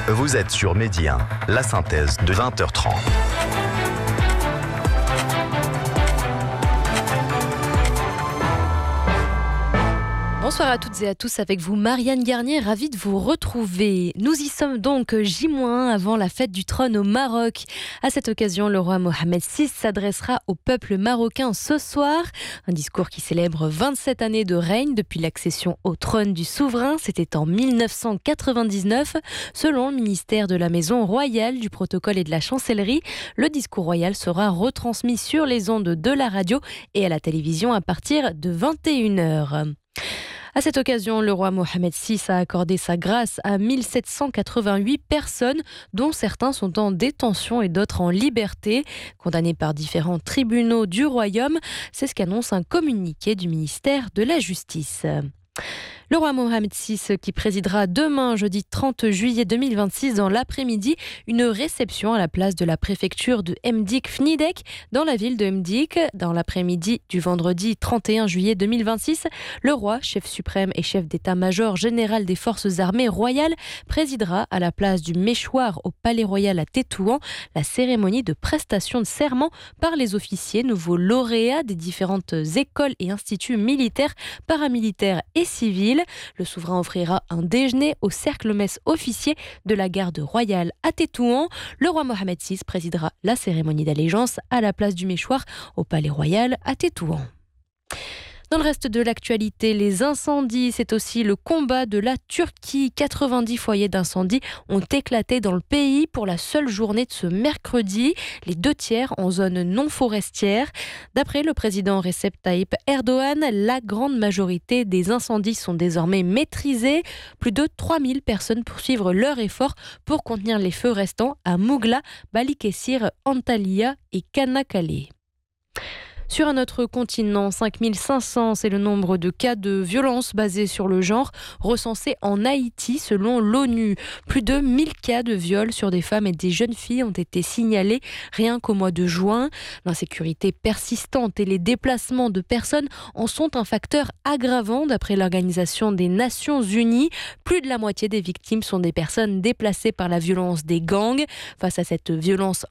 Vous êtes sur Midi 1, la synthèse de 20h30. Bonsoir à toutes et à tous, avec vous Marianne Garnier, ravie de vous retrouver. Nous y sommes donc J-1 avant la fête du trône au Maroc. À cette occasion, le roi Mohamed VI s'adressera au peuple marocain ce soir. Un discours qui célèbre 27 années de règne depuis l'accession au trône du souverain. C'était en 1999. Selon le ministère de la Maison royale, du protocole et de la chancellerie, le discours royal sera retransmis sur les ondes de la radio et à la télévision à partir de 21h. À cette occasion, le roi Mohamed VI a accordé sa grâce à 1788 personnes, dont certains sont en détention et d'autres en liberté, condamnés par différents tribunaux du royaume. C'est ce qu'annonce un communiqué du ministère de la Justice. Le roi Mohamed VI qui présidera demain, jeudi 30 juillet 2026, dans l'après-midi, une réception à la place de la préfecture de Mdik-Fnidek, dans la ville de Mdik. Dans l'après-midi du vendredi 31 juillet 2026, le roi, chef suprême et chef d'état-major général des forces armées royales, présidera à la place du Méchoir au Palais Royal à Tétouan la cérémonie de prestation de serment par les officiers nouveaux lauréats des différentes écoles et instituts militaires, paramilitaires et civils. Le souverain offrira un déjeuner au cercle-messe officier de la garde royale à Tétouan. Le roi Mohamed VI présidera la cérémonie d'allégeance à la place du Méchoir au Palais Royal à Tétouan. Dans le reste de l'actualité, les incendies, c'est aussi le combat de la Turquie. 90 foyers d'incendie ont éclaté dans le pays pour la seule journée de ce mercredi, les 2/3 en zone non forestière. D'après le président Recep Tayyip Erdogan, la grande majorité des incendies sont désormais maîtrisés. Plus de 3000 personnes poursuivent leur effort pour contenir les feux restants à Mougla, Balıkesir, Antalya et Kanakkale. Sur un autre continent, 5500, c'est le nombre de cas de violence basés sur le genre recensés en Haïti selon l'ONU. Plus de 1000 cas de viol sur des femmes et des jeunes filles ont été signalés rien qu'au mois de juin. L'insécurité persistante et les déplacements de personnes en sont un facteur aggravant d'après l'Organisation des Nations Unies. Plus de la moitié des victimes sont des personnes déplacées par la violence des gangs. Face à cette violence